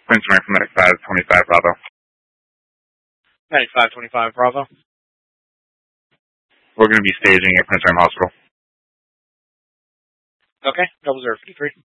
Prince William from Medic 525 Bravo. Medic 525 Bravo. We're going to be staging at Prince William Hospital. Okay, 0053.